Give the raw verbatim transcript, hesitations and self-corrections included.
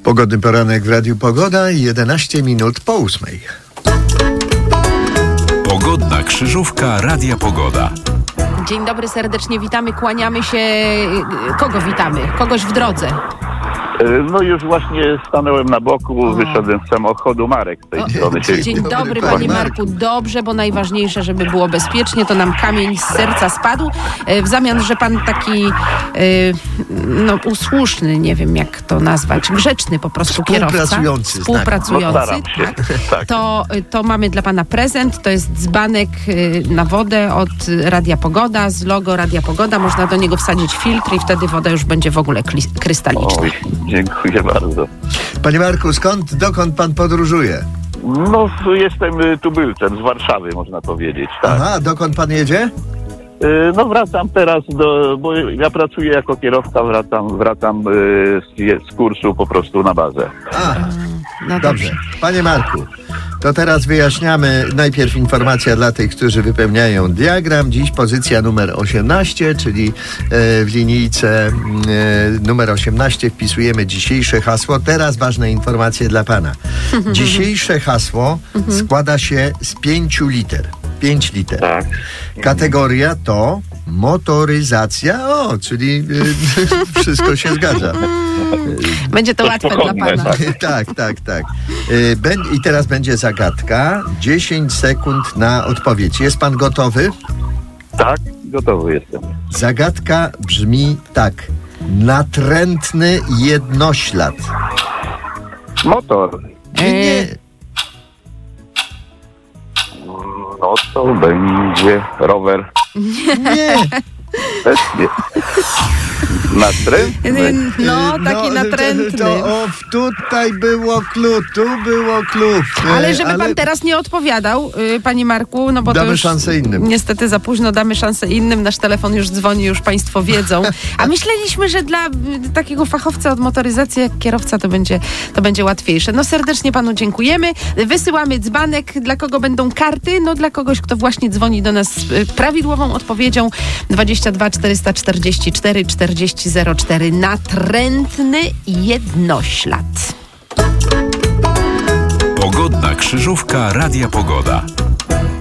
Pogodny poranek w Radiu Pogoda, jedenaście minut po ósmej. Pogodna krzyżówka Radia Pogoda. Dzień dobry, serdecznie witamy, kłaniamy się. Kogo witamy? Kogoś w drodze. No już właśnie stanąłem na boku, o. wyszedłem z samochodu, Marek z tej o, strony się. Dzień dobry, dobry panie Marku. Dobrze, bo najważniejsze, żeby było bezpiecznie, to nam kamień z serca spadł. W zamian, że pan taki no usłuszny, nie wiem jak to nazwać, grzeczny po prostu kierowca. Współpracujący. Współpracujący. No, staram się. Tak. To, to mamy dla pana prezent, to jest dzbanek na wodę od Radia Pogoda, z logo Radia Pogoda. Można do niego wsadzić filtr i wtedy woda już będzie w ogóle krystaliczna. Oj. Dziękuję bardzo. Panie Marku, skąd, dokąd pan podróżuje? No, jestem tubylcem z Warszawy, można powiedzieć. Tak. Aha, dokąd pan jedzie? No wracam teraz do, bo ja pracuję jako kierowca, wracam, wracam z, z kursu po prostu na bazę. A, no dobrze. dobrze. Panie Marku, to teraz wyjaśniamy najpierw informacja dla tych, którzy wypełniają diagram. Dziś pozycja numer osiemnaście, czyli e, w linijce e, numer osiemnaście wpisujemy dzisiejsze hasło. Teraz ważne informacje dla pana. Dzisiejsze hasło składa się z pięciu liter. Pięć liter. Tak. Kategoria to motoryzacja. O, czyli y, wszystko się zgadza. Będzie to, to łatwe dla pana. Tak, tak, tak. tak. Y, I teraz będzie zagadka. dziesięć sekund na odpowiedź. Jest pan gotowy? Tak, gotowy jestem. Zagadka brzmi tak. Natrętny jednoślad. Motor. Nie, nie. No to będzie rower. Nie. Też nie. Natrętny. No, taki no, natrętny. To, to, o, tutaj było clue, tu było clue. Ale żeby Ale... pan teraz nie odpowiadał, yy, panie Marku, no bo damy to już szansę innym. Niestety za późno, damy szansę innym. Nasz telefon już dzwoni, już państwo wiedzą. A myśleliśmy, że dla y, takiego fachowca od motoryzacji jak kierowca to będzie, to będzie łatwiejsze. No serdecznie panu dziękujemy. Wysyłamy dzbanek. Dla kogo będą karty? No dla kogoś, kto właśnie dzwoni do nas z y, prawidłową odpowiedzią. dwadzieścia dwa czterysta czterdzieści cztery czterdzieści zero cztery. Natrętny jednoślad. Pogodna krzyżówka Radia Pogoda.